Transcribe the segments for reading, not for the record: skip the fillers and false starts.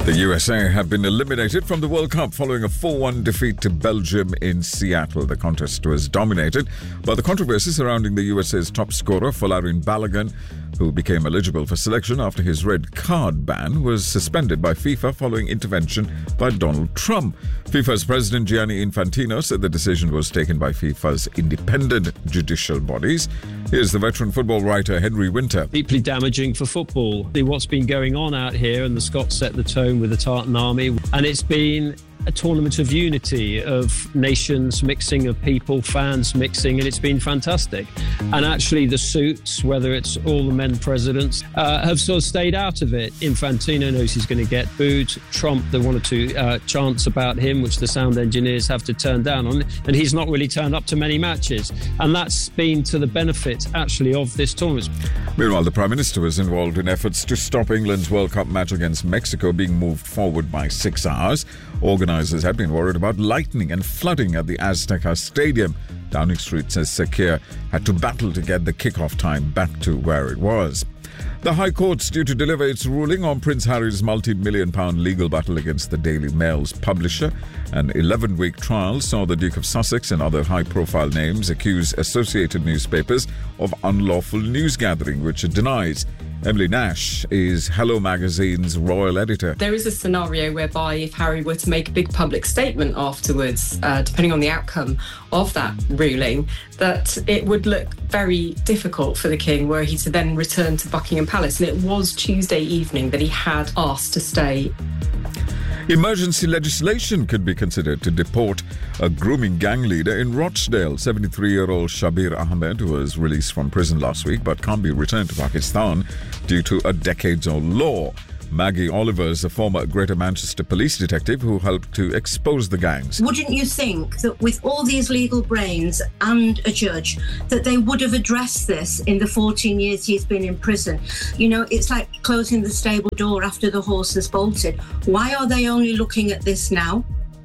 The USA have been eliminated from the World Cup following a 4-1 defeat to Belgium in Seattle. The contest was dominated by the controversy surrounding the USA's top scorer, Folarin Balogun, who became eligible for selection after his red card ban was suspended by FIFA following intervention by Donald Trump. FIFA's president Gianni Infantino said the decision was taken by FIFA's independent judicial bodies. Here's the veteran football writer Henry Winter. Deeply damaging for football. What's been going on out here, and the Scots set the tone with the Tartan Army, and it's been a tournament of unity, of nations mixing, of people, fans mixing, and it's been fantastic. And actually the suits, whether it's all the men presidents, have sort of stayed out of it. Infantino knows he's going to get booed. Trump, there are one or two chants about him, which the sound engineers have to turn down on, and he's not really turned up to many matches. And that's been to the benefit, actually, of this tournament. Meanwhile, the Prime Minister was involved in efforts to stop England's World Cup match against Mexico being moved forward by 6 hours. Organisers had been worried about lightning and flooding at the Azteca Stadium. Downing Street says Sakir had to battle to get the kickoff time back to where it was. The High Court's due to deliver its ruling on Prince Harry's multi-million-pound legal battle against the Daily Mail's publisher. An 11-week trial saw the Duke of Sussex and other high-profile names accuse associated newspapers of unlawful news gathering, which it denies. Emily Nash is Hello Magazine's royal editor. There is a scenario whereby if Harry were to make a big public statement afterwards, depending on the outcome of that ruling, that it would look very difficult for the King were he to then return to Buckingham Palace. And it was Tuesday evening that he had asked to stay. Emergency legislation could be considered to deport a grooming gang leader in Rochdale. 73-year-old Shabir Ahmed was released from prison last week but can't be returned to Pakistan due to a decades-old law. Maggie Oliver is a former Greater Manchester police detective who helped to expose the gangs. Wouldn't you think that with all these legal brains and a judge, that they would have addressed this in the 14 years he's been in prison? You know, it's like closing the stable door after the horse has bolted. Why are they only looking at this now?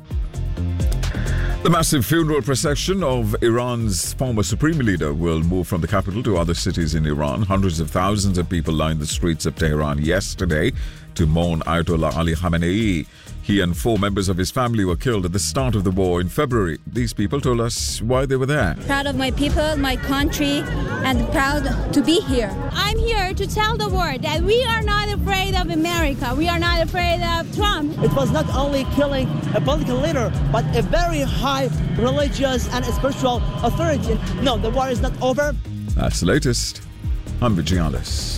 The massive funeral procession of Iran's former supreme leader will move from the capital to other cities in Iran. Hundreds of thousands of people lined the streets of Tehran yesterday to mourn Ayatollah Ali Khamenei. He and 4 members of his family were killed at the start of the war in February. These people told us why they were there. Proud of my people, my country, and proud to be here. I'm here to tell the world that we are not afraid of America. We are not afraid of Trump. It was not only killing a political leader, but a very high religious and spiritual authority. No, the war is not over. That's the latest. I'm Vijayalis.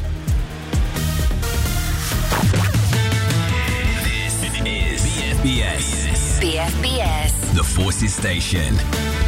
This is BFBS. BFBS. The Forces Station.